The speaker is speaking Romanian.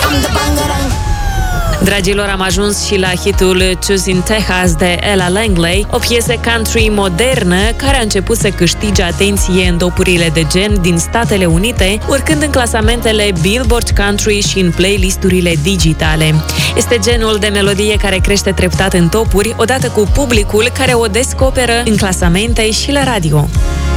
Dragilor, am ajuns și la hitul Choosing Texas de Ella Langley, o piesă country modernă care a început să câștige atenție în topurile de gen din Statele Unite, urcând în clasamentele Billboard Country și în playlisturile digitale. Este genul de melodie care crește treptat în topuri, odată cu publicul care o descoperă în clasamente și la radio.